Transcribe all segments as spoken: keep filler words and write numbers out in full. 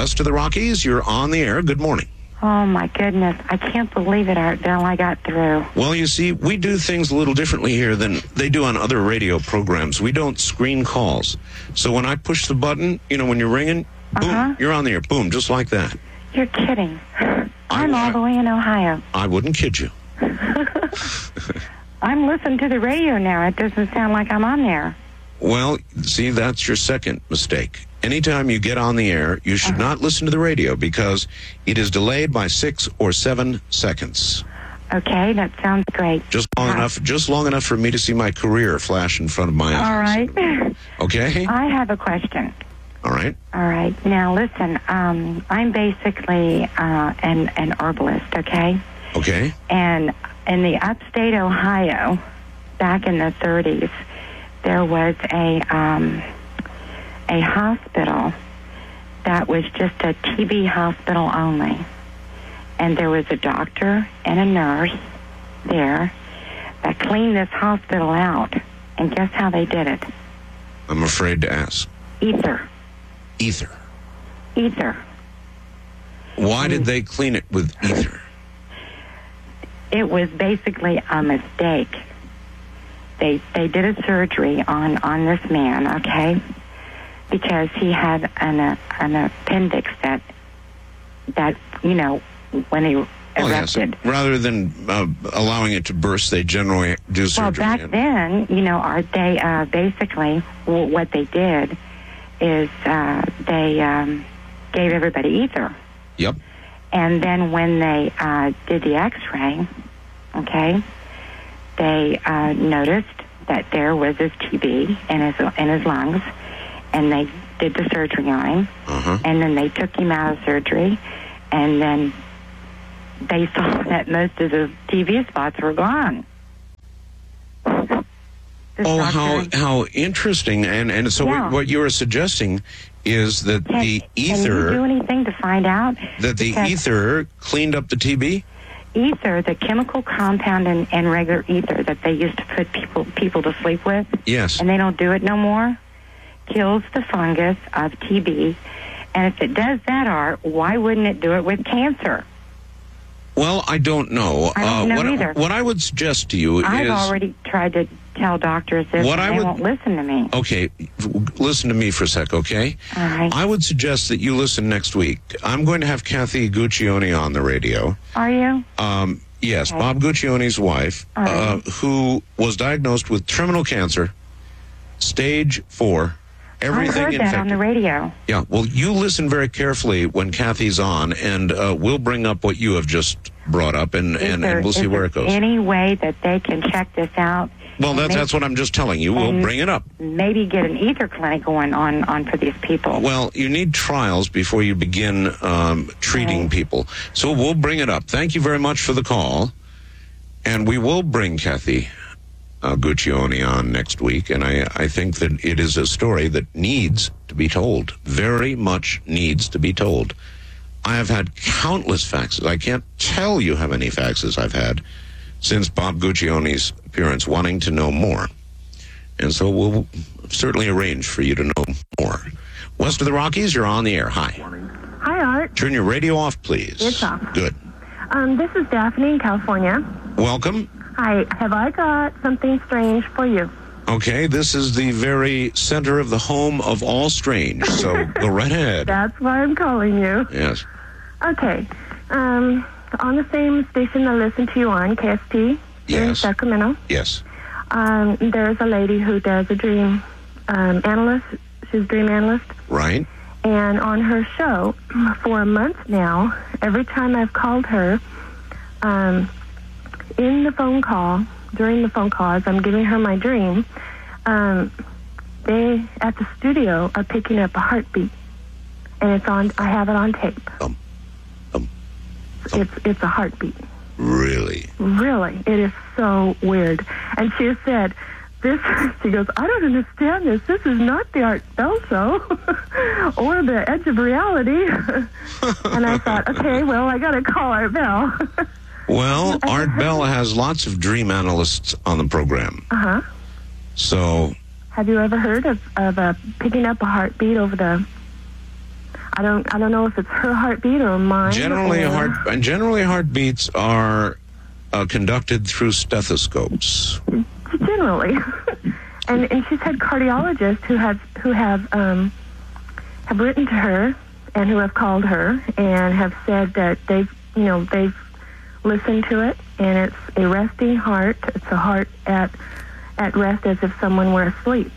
West of the Rockies, you're on the air. Good morning. Oh, my goodness. I can't believe it, Art Bell. I got through. Well, you see, we do things a little differently here than they do on other radio programs. We don't screen calls. So when I push the button, you know, when you're ringing, boom, Uh-huh. you're on the air. Boom, just like that. You're kidding. I'm I- all the way in Ohio. I wouldn't kid you. I'm listening to the radio now. It doesn't sound like I'm on there. Well, see, that's your second mistake. Anytime you get on the air, you should Uh-huh. not listen to the radio because it is delayed by six or seven seconds. Okay, that sounds great. Just long Uh, enough, just long enough for me to see my career flash in front of my eyes. All right. Okay? I have a question. All right. All right. Now, listen, um, I'm basically uh, an, an herbalist, okay? Okay. And in the upstate Ohio, back in the thirties, there was a um, a hospital that was just a T B hospital only. And there was a doctor and a nurse there that cleaned this hospital out. And guess how they did it? I'm afraid to ask. Ether. Ether. Ether. Why did they clean it with ether? It was basically a mistake. They they did a surgery on, on this man, okay? Because he had an uh, an appendix that that you know when he Oh, yes. erupted. Rather than uh, allowing it to burst, they generally do surgery. Well, back then, you know, are they uh, basically w- what they did is uh, they um, gave everybody ether. Yep. And then when they uh, did the X-ray, okay, they uh, noticed that there was this T B in his in his lungs, and they did the surgery on him. Uh-huh. And then they took him out of surgery, and then they saw that most of the T V spots were gone. This Oh, how doctor- how interesting! And and so Yeah. what, what you are suggesting is that Can, the can you do ether anything to find out? that the Because ether cleaned up the T B. ether, the chemical compound in, in regular ether that they used to put people people to sleep with, Yes. and they don't do it no more, kills the fungus of T B. And if it does that, Art, why wouldn't it do it with cancer? Well, I don't know. I don't know what, either. What I would suggest to you I've is already tried to tell doctors this, What and I they would- won't listen to me. okay. Listen to me for a sec, okay? All right. I would suggest that you listen next week. I'm going to have Kathy Guccione on the radio. Are you? Um, yes, Okay. Bob Guccione's wife, All right. uh, who was diagnosed with terminal cancer, stage four. Everything I heard that infected. on the radio. Yeah, well, you listen very carefully when Kathy's on, and uh, we'll bring up what you have just brought up, and, Is and, there- and we'll see is where there it goes. Any way that they can check this out? Well, and that's, maybe, that's what I'm just telling you. We'll and bring it up. Maybe get an ether clinic going on, on for these people. Well, you need trials before you begin um, treating Right. people. So we'll bring it up. Thank you very much for the call. And we will bring Kathy uh, Guccione on next week. And I, I think that it is a story that needs to be told. Very much needs to be told. I have had countless faxes. I can't tell you how many faxes I've had since Bob Guccione's appearance, wanting to know more. And so we'll certainly arrange for you to know more. West of the Rockies, you're on the air. Hi. Hi, Art. Turn your radio off, please. It's off. Good. Um, this is Daphne in California. Welcome. Hi. Have I got something strange for you? Okay, this is the very center of the home of all strange, so go right ahead. That's why I'm calling you. Yes. Okay. Um, on the same station I listen to you on, K S T, here in Yes. Sacramento, Yes. um, there's a lady who does a dream um, analyst. She's a dream analyst. Right. And on her show, for a month now, every time I've called her, um, in the phone call, during the phone call, as I'm giving her my dream, um, they, at the studio, are picking up a heartbeat. And it's on, I have it on tape. Um, um, It's, it's a heartbeat. really? Really, it is so weird. And she has said, this, she goes, I don't understand this. This is not the Art Bell Show or the Edge of Reality. And I thought, okay, well, I got to call Art Bell. Well, Art Bell has lots of dream analysts on the program. Uh-huh. So, Have you ever heard of, of uh, picking up a heartbeat over the... I don't I don't know if it's her heartbeat or mine. Generally, or... heart and generally heartbeats are uh, conducted through stethoscopes. Generally, and and she's had cardiologists who have who have um, have written to her and who have called her and have said that they've you know they've listened to it, and it's a resting heart. It's a heart at at rest as if someone were asleep.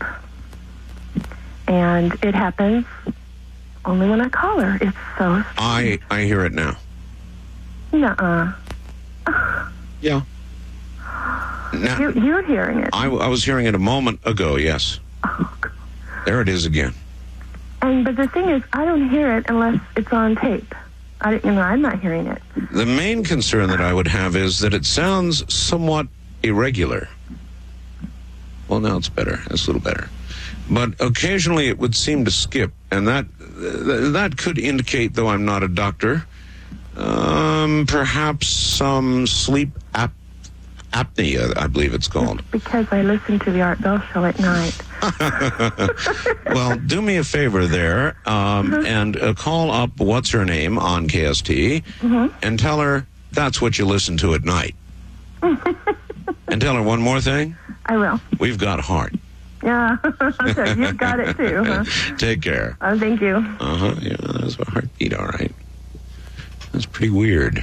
And it happens only when I call her. It's so strange. I I hear it now. Nuh-uh. Yeah. Now, You, you're hearing it. I, I was hearing it a moment ago, yes. Oh, God. There it is again. And but the thing is, I don't hear it unless it's on tape. I, you know, I'm not hearing it. The main concern that I would have is that it sounds somewhat irregular. Well, now it's better. It's a little better. But occasionally it would seem to skip, and that that could indicate, though I'm not a doctor, um, perhaps some sleep ap- apnea, I believe it's called. Because I listen to the Art Bell Show at night. Well, do me a favor there, um, mm-hmm. and uh, call up What's Her Name on K S T, mm-hmm. and tell her that's what you listen to at night. And tell her one more thing. I will. We've got heart. Yeah, you've got it too, huh? Take care. Oh, thank you. Uh-huh, yeah, that's a heartbeat, all right. That's pretty weird.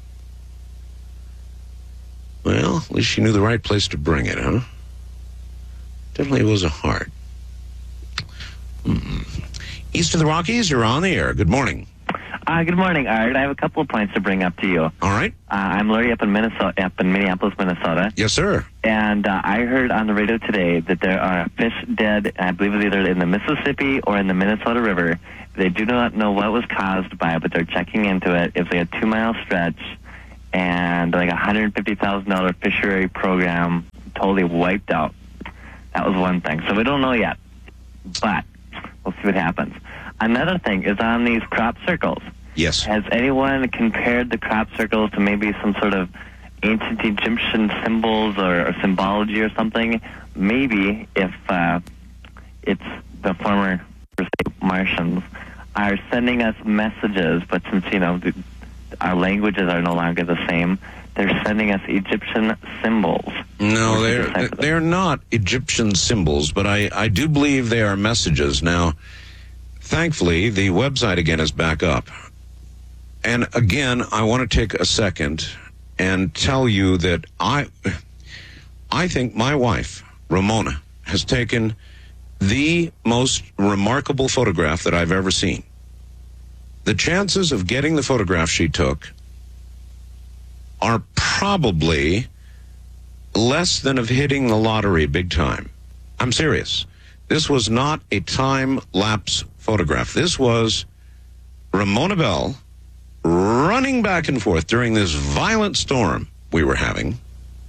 Well, at least she knew the right place to bring it, huh? Definitely was a heart. Mm-mm. East of the Rockies, you're on the air. Good morning. Uh, good morning, Art. I have a couple of points to bring up to you. All right. Uh, I'm Larry up in Minnesota, up in Minneapolis, Minnesota. Yes, sir. And uh, I heard on the radio today that there are fish dead, I believe it's either in the Mississippi or in the Minnesota River. They do not know what was caused by it, but they're checking into it. It's like a two-mile stretch and like a one hundred fifty thousand dollars fishery program totally wiped out. That was one thing. So we don't know yet, but we'll see what happens. Another thing is on these crop circles. Yes. Has anyone compared the crop circles to maybe some sort of ancient Egyptian symbols or, or symbology or something? Maybe if uh, it's the former Martians are sending us messages, but since, you know, the, our languages are no longer the same, they're sending us Egyptian symbols. No, they're, they're not Egyptian symbols, but I, I do believe they are messages. Now, thankfully, the website again is back up. And again, I want to take a second and tell you that I, I think my wife, Ramona, has taken the most remarkable photograph that I've ever seen. The chances of getting the photograph she took are probably less than of hitting the lottery big time. I'm serious. This was not a time-lapse photograph. This was Ramona Bell running back and forth during this violent storm we were having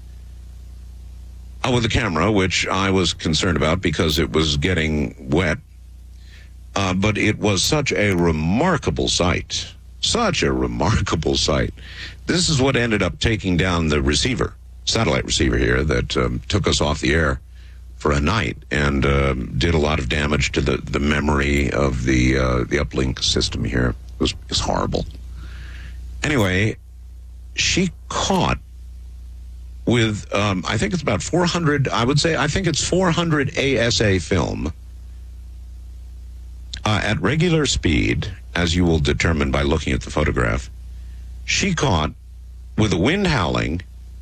uh, with the camera, which I was concerned about because it was getting wet. Uh, but it was such a remarkable sight. Such a remarkable sight. This is what ended up taking down the receiver, satellite receiver here, that um, took us off the air for a night and um, did a lot of damage to the, the memory of the uh, the uplink system here. It was, it was horrible. Anyway, she caught with, um, I think it's about four hundred, I would say, I think it's four hundred A S A film uh, at regular speed, as you will determine by looking at the photograph. She caught, with the wind howling,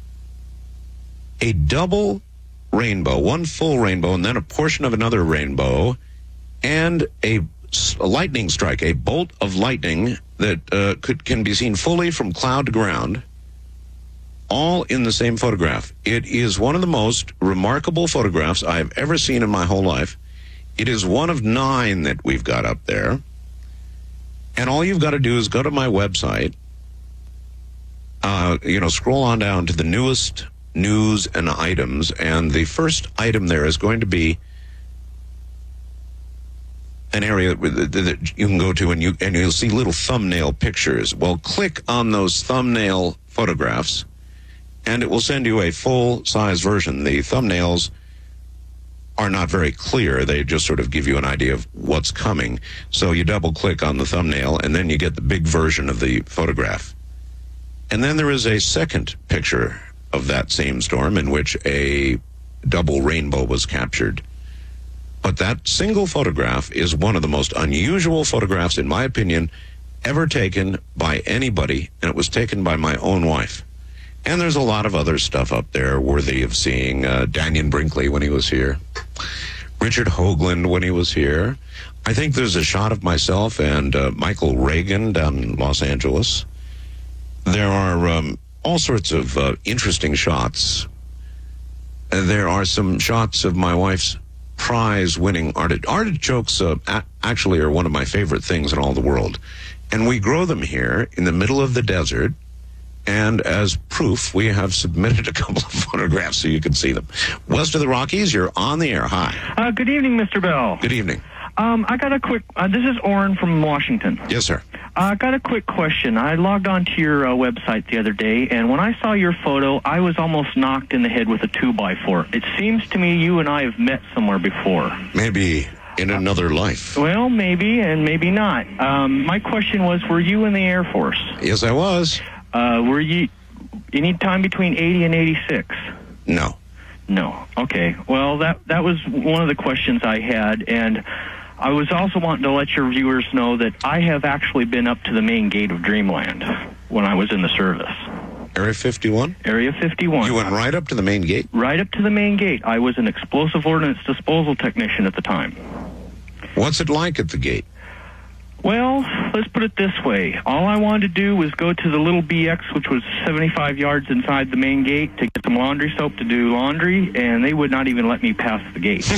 a double rainbow, one full rainbow, and then a portion of another rainbow, and a, a lightning strike, a bolt of lightning that uh, could can be seen fully from cloud to ground, all in the same photograph. It is one of the most remarkable photographs I have ever seen in my whole life. It is one of nine that we've got up there. And all you've got to do is go to my website, uh, you know, scroll on down to the newest news and items, and the first item there is going to be an area that you can go to, and you and you'll see little thumbnail pictures. Well, click on those thumbnail photographs, and it will send you a full-size version. The thumbnails are not very clear. They just sort of give you an idea of what's coming. So you double click on the thumbnail, and then you get the big version of the photograph. And then there is a second picture of that same storm in which a double rainbow was captured. But that single photograph is one of the most unusual photographs, in my opinion, ever taken by anybody, and it was taken by my own wife. And there's a lot of other stuff up there worthy of seeing. Uh, Daniel Brinkley when he was here. Richard Hoagland when he was here. I think there's a shot of myself and uh, Michael Reagan down in Los Angeles. There are um, all sorts of uh, interesting shots. Uh, there are some shots of my wife's prize-winning arti- artichokes. Uh, a- actually are one of my favorite things in all the world. And we grow them here in the middle of the desert. And as proof, we have submitted a couple of photographs so you can see them. West of the Rockies, you're on the air. Hi. Uh, good evening, Mister Bell. Good evening. Um, I got a quick, uh, this is Orrin from Washington. Yes, sir. I uh, got a quick question. I logged onto your uh, website the other day, and when I saw your photo, I was almost knocked in the head with a two by four. It seems to me you and I have met somewhere before. Maybe in another life. Well, maybe, and maybe not. Um, my question was, were you in the Air Force? Yes, I was. Uh, were you any time between eighty and eighty-six? No. No. Okay. Well, that that was one of the questions I had, and I was also wanting to let your viewers know that I have actually been up to the main gate of Dreamland when I was in the service. Area fifty-one? Area fifty-one. You went right up to the main gate? Right up to the main gate. I was an explosive ordnance disposal technician at the time. What's it like at the gate? Well, let's put it this way. All I wanted to do was go to the little B X, which was seventy-five yards inside the main gate, to get some laundry soap to do laundry, and they would not even let me pass the gate.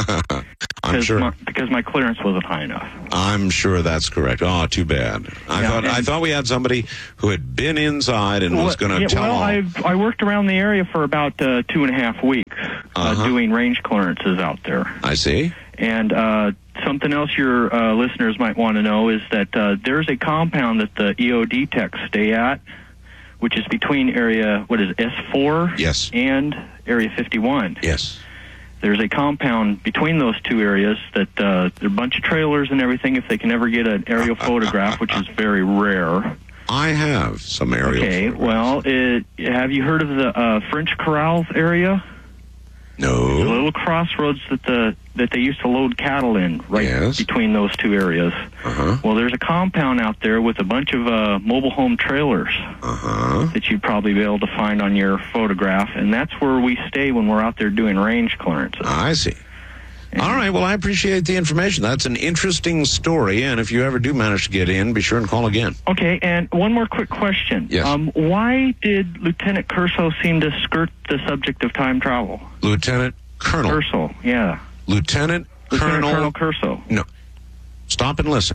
I'm sure. My, because my clearance wasn't high enough. I'm sure that's correct. Oh, too bad. I yeah, thought I thought we had somebody who had been inside and well, was going to yeah, tell well, all. I've, I worked around the area for about uh, two and a half weeks Uh-huh. uh, doing range clearances out there. I see. And uh, something else your uh, listeners might want to know is that uh, there's a compound that the E O D techs stay at, which is between area, what is it, S four Yes. and Area fifty-one. Yes. There's a compound between those two areas that uh, there are a bunch of trailers and everything if they can ever get an aerial photograph, which is very rare. I have some aerial Okay, photographs. well, it, have you heard of the uh, French Corrals area? The No. little crossroads that the that they used to load cattle in, right Yes. between those two areas. Uh-huh. Well, there's a compound out there with a bunch of uh, mobile home trailers Uh-huh. that you'd probably be able to find on your photograph, and that's where we stay when we're out there doing range clearances. I see. And- All right, well, I appreciate the information. That's an interesting story, and if you ever do manage to get in, be sure and call again. Okay, and one more quick question. Yes. Um, why did Lieutenant Curso seem to skirt the subject of time travel? Lieutenant Colonel. Curso, yeah. Lieutenant Lieutenant Colonel. Colonel Curso. No. Stop and listen.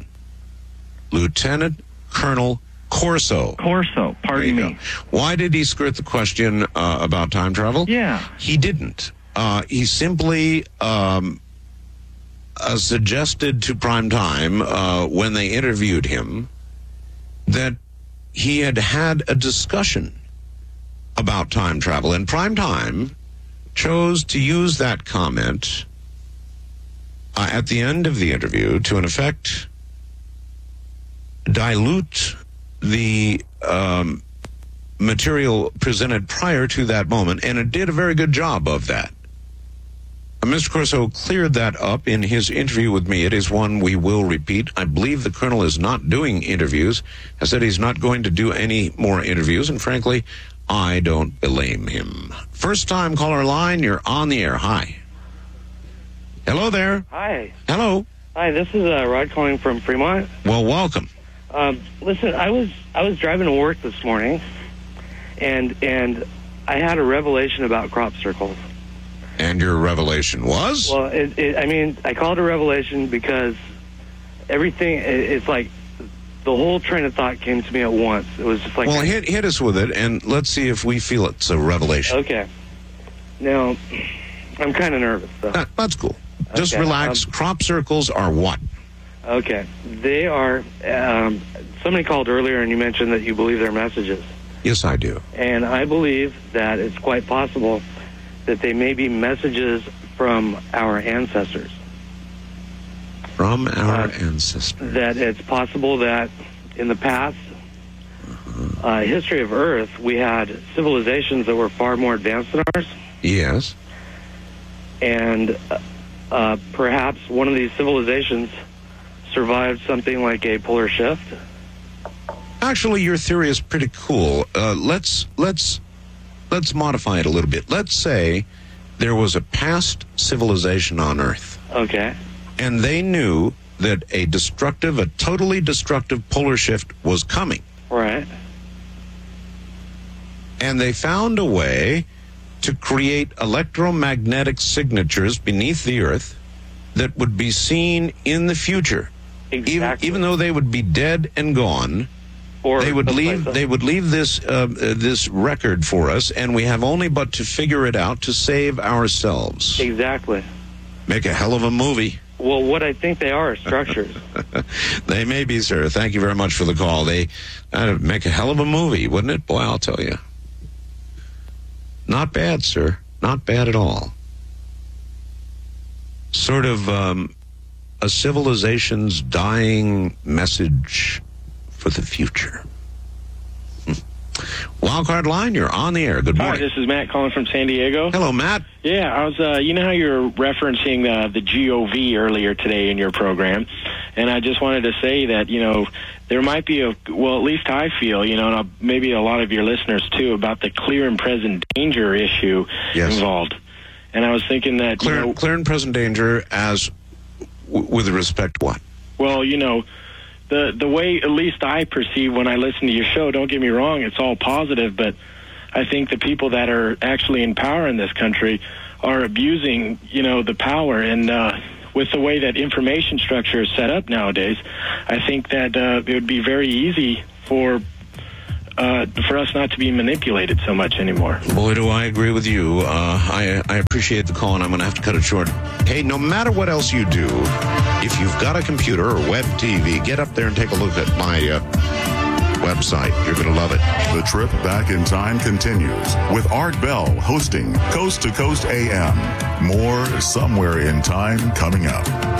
Lieutenant Colonel Corso. Corso, There pardon you me. go. Why did he skirt the question uh, about time travel? Yeah. He didn't. Uh, he simply um, uh, suggested to Prime Time uh, when they interviewed him that he had had a discussion about time travel, and Prime Time chose to use that comment uh, at the end of the interview to, in effect, dilute the um, material presented prior to that moment, and it did a very good job of that. Uh, Mister Corso cleared that up in his interview with me. It is one we will repeat. I believe the Colonel is not doing interviews. I said he's not going to do any more interviews, and frankly, I don't blame him. First time caller line, you're on the air. Hi. Hello there. Hi. Hello. Hi, this is uh, Rod calling from Fremont. Well, welcome. Um, listen, I was I was driving to work this morning, and and I had a revelation about crop circles. And your revelation was? Well, it, it, I mean, I call it a revelation because everything, it, it's like the whole train of thought came to me at once. It was just like... Well, hit hit us with it, and let's see if we feel it's a revelation. Okay. Now, I'm kind of nervous, though. That, that's cool. Just Okay, relax. um, Crop circles are what? Okay. They are... Um, somebody called earlier, and you mentioned that you believe they're messages. Yes, I do. And I believe that it's quite possible that they may be messages from our ancestors. From our Uh, ancestors. That it's possible that in the past uh, history of Earth, we had civilizations that were far more advanced than ours, Yes. and uh, uh, perhaps one of these civilizations survived something like a polar shift. Actually, your theory is pretty cool. Uh, let's let's let's modify it a little bit. Let's say there was a past civilization on Earth, Okay. and they knew that a destructive, a totally destructive polar shift was coming, Right. and they found a way to create electromagnetic signatures beneath the Earth that would be seen in the future, even Exactly. even though they would be dead and gone. Or They would someplace leave. else. They would leave this uh, uh, this record for us, and we have only but to figure it out to save ourselves. Exactly. Make a hell of a movie. Well, what I think they are is structures. They may be, sir. Thank you very much for the call. They uh, make a hell of a movie, wouldn't it? Boy, I'll tell you. Not bad, sir. Not bad at all. Sort of um, a civilization's dying message for the future. Hmm. Wildcard line, you're on the air. Good Hi, morning. this is Matt calling from San Diego. Hello, Matt. Yeah, I was. Uh, you know how you're referencing uh, the G O V earlier today in your program, and I just wanted to say that you know there might be a well, at least I feel you know, and I'll, maybe a lot of your listeners too, about the clear and present danger issue Yes. involved. And I was thinking that Clear, you know, clear and present danger as w- with respect to what? well, you know. The the way at least I perceive when I listen to your show, don't get me wrong, it's all positive, but I think the people that are actually in power in this country are abusing, you know, the power. And uh, with the way that information structure is set up nowadays, I think that uh, it would be very easy for uh, for us not to be manipulated so much anymore. Boy, do I agree with you. Uh, I, I appreciate the call, and I'm going to have to cut it short. Hey, no matter what else you do, if you've got a computer or web T V, get up there and take a look at my uh, website. You're going to love it. The trip back in time continues with Art Bell hosting Coast to Coast A M. More somewhere in time coming up.